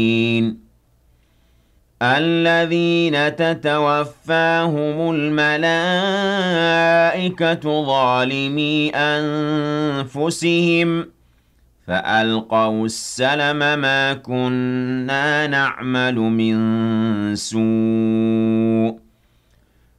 الذين تتوفاهم الملائكة ظالمي أنفسهم فألقوا السلم ما كنا نعمل من سوء